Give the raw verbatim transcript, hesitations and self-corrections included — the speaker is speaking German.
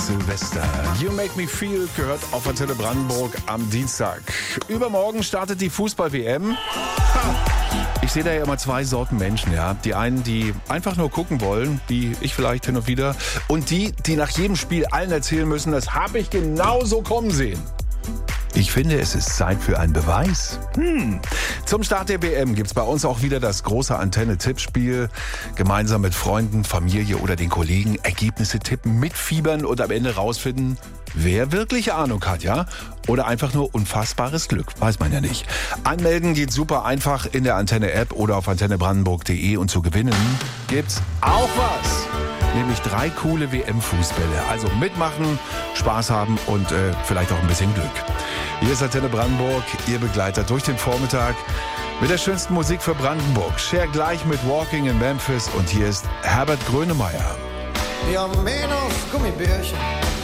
Silvester. You Make Me Feel gehört auf Antenne Brandenburg am Dienstag. Übermorgen startet die Fußball-W M. Ich sehe da ja immer zwei Sorten Menschen, ja. Die einen, die einfach nur gucken wollen, wie ich vielleicht hin und wieder. Und die, die nach jedem Spiel allen erzählen müssen, das habe ich genauso kommen sehen. Ich finde, es ist Zeit für einen Beweis. Hm. Zum Start der W M gibt's bei uns auch wieder das große Antenne-Tippspiel. Gemeinsam mit Freunden, Familie oder den Kollegen Ergebnisse tippen, mitfiebern und am Ende rausfinden, wer wirklich Ahnung hat, ja? Oder einfach nur unfassbares Glück, weiß man ja nicht. Anmelden geht super einfach in der Antenne-App oder auf antenne brandenburg punkt de und zu gewinnen gibt's auch was. Nämlich drei coole W M-Fußbälle. Also mitmachen, Spaß haben und äh, vielleicht auch ein bisschen Glück. Hier ist Antenne Brandenburg, Ihr Begleiter durch den Vormittag mit der schönsten Musik für Brandenburg. Share gleich mit Walking in Memphis und hier ist Herbert Grönemeyer. Wir haben mehr auf Gummibärchen